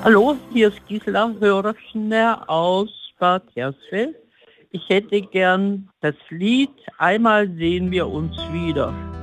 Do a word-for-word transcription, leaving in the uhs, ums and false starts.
Hallo, hier ist Gisela Hörschner aus Bad Hersfeld. Ich hätte gern das Lied "Einmal sehen wir uns wieder".